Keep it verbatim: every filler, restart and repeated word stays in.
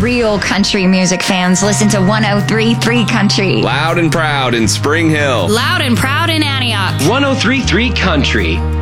real country music fans listen to one oh three point three Country. Loud and proud in Spring Hill. Loud and proud in Antioch. one oh three point three Country.